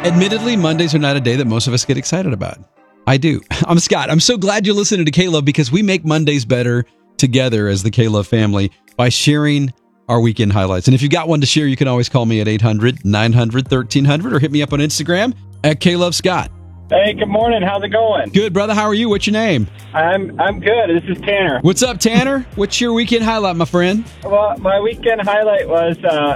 Admittedly, Mondays are not a day that most of us get excited about. I do. I'm Scott. I'm so glad you're listening to K-Love because we make Mondays better together as the K-Love family by sharing our weekend highlights. And if you've got one to share, you can always call me at 800-900-1300 or hit me up on Instagram at K-Love Scott. Hey, good morning. How's it going? Good, brother. How are you? What's your name? I'm good. This is Tanner. What's up, Tanner? What's your weekend highlight, my friend? Well, my weekend highlight was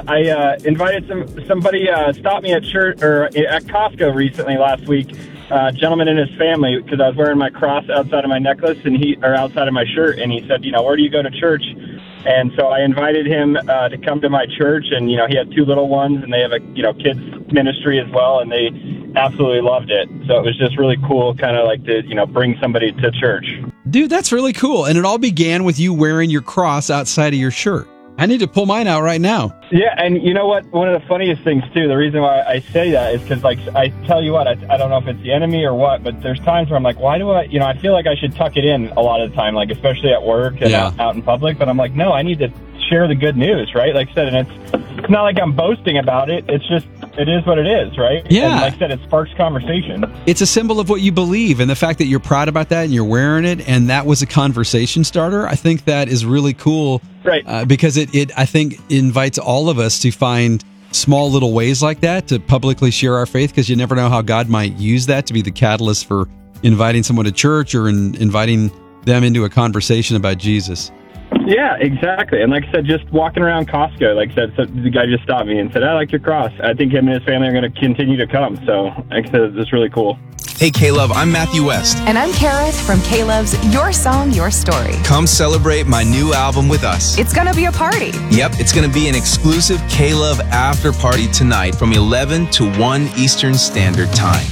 I invited somebody stopped me at church or at Costco recently last week. A gentleman and his family, because I was wearing my cross outside of my necklace or outside of my shirt, and he said, where do you go to church? And so I invited him to come to my church, and he had two little ones, and they have a kids ministry as well, and they absolutely loved it. So it was just really cool, kind of like to bring somebody to church. Dude, that's really cool. And it all began with you wearing your cross outside of your shirt. I need to pull mine out right now. Yeah, and you know what? One of the funniest things, too, the reason why I say that is because, I tell you what, I don't know if it's the enemy or what, but there's times where I'm like, why do I feel like I should tuck it in a lot of the time, especially at work and out in public, but I'm like, no, I need to share the good news, right? Like I said, and it's not like I'm boasting about it. It's just, it is what it is, right? Yeah. And like I said, it sparks conversation. It's a symbol of what you believe, and the fact that you're proud about that and you're wearing it, and that was a conversation starter. I think that is really cool, right? Because it I think invites all of us to find small little ways like that to publicly share our faith, because you never know how God might use that to be the catalyst for inviting someone to church or inviting them into a conversation about Jesus. Yeah, exactly. And like I said, just walking around Costco, like I said, so the guy just stopped me and said, I like your cross. I think him and his family are going to continue to come. So like I said, it's really cool. Hey, K-Love, I'm Matthew West. And I'm Kareth from K-Love's Your Song, Your Story. Come celebrate my new album with us. It's going to be a party. Yep, it's going to be an exclusive K-Love after party tonight from 11 to 1 Eastern Standard Time.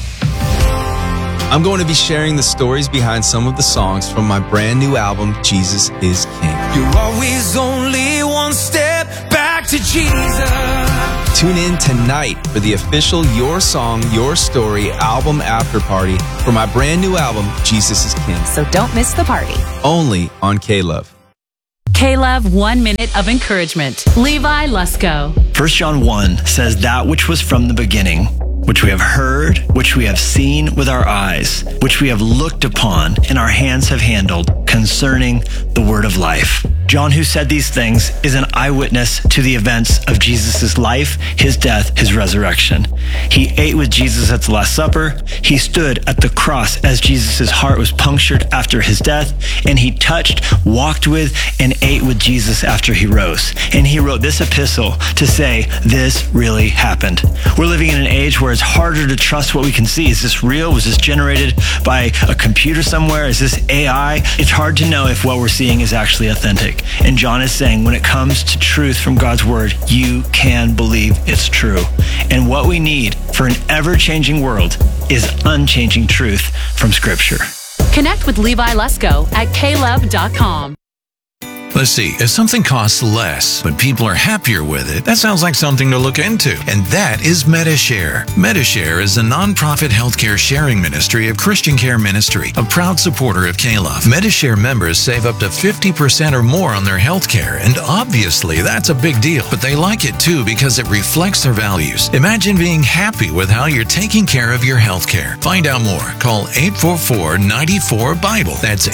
I'm going to be sharing the stories behind some of the songs from my brand new album, Jesus is King. You're always only one step back to Jesus. Tune in tonight for the official Your Song, Your Story album after party for my brand new album, Jesus is King. So don't miss the party. Only on K-Love. K-Love 1 Minute of Encouragement. Levi Lusko. 1 John 1 says, that which was from the beginning, which we have heard, which we have seen with our eyes, which we have looked upon and our hands have handled concerning the word of life. John, who said these things, is an eyewitness to the events of Jesus' life, his death, his resurrection. He ate with Jesus at the Last Supper. He stood at the cross as Jesus' heart was punctured after his death. And he touched, walked with, and ate with Jesus after he rose. And he wrote this epistle to say, this really happened. We're living in an age where it's harder to trust what we can see. Is this real? Was this generated by a computer somewhere? Is this AI? It's hard to know if what we're seeing is actually authentic. And John is saying, when it comes to truth from God's word, you can believe it's true. And what we need for an ever-changing world is unchanging truth from Scripture. Connect with Levi Lusko at klove.com. Let's see, if something costs less, but people are happier with it, that sounds like something to look into. And that is Medi-Share. Medi-Share is a nonprofit healthcare sharing ministry of Christian Care Ministry, a proud supporter of K-Love. Medi-Share members save up to 50% or more on their healthcare, and obviously that's a big deal. But they like it too because it reflects their values. Imagine being happy with how you're taking care of your healthcare. Find out more. Call 844-94-BIBLE. That's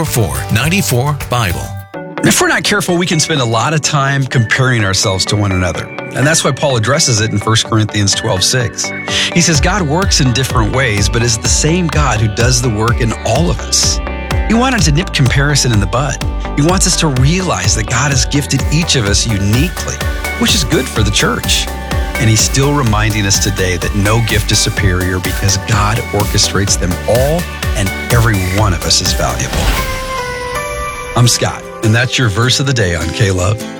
844-94-BIBLE. If we're not careful, we can spend a lot of time comparing ourselves to one another. And that's why Paul addresses it in 1 Corinthians 12:6. He says, God works in different ways, but is the same God who does the work in all of us. He wanted to nip comparison in the bud. He wants us to realize that God has gifted each of us uniquely, which is good for the church. And he's still reminding us today that no gift is superior because God orchestrates them all, and every one of us is valuable. I'm Scott, and that's your verse of the day on K-Love.